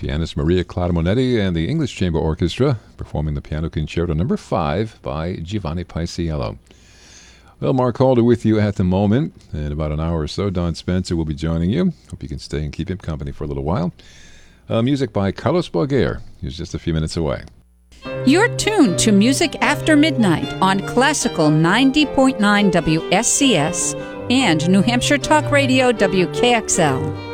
pianist Maria Clara Monetti and the English Chamber Orchestra performing the Piano Concerto No. 5 by Giovanni Paisiello. Well, Mark Calder with you at the moment. In about an hour or so, Don Spencer will be joining you. Hope you can stay and keep him company for a little while. Music by Carlos Boguer. He's just a few minutes away. You're tuned to Music After Midnight on Classical 90.9 WSCS and New Hampshire Talk Radio WKXL.